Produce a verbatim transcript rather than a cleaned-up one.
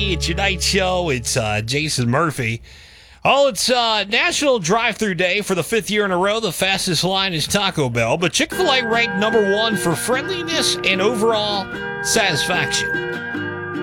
Hey, it's your night show. It's uh, Jason Murphy. Oh, it's uh, National Drive-Thru Day for the fifth year in a row. The fastest line is Taco Bell, but Chick-fil-A ranked number one for friendliness and overall satisfaction.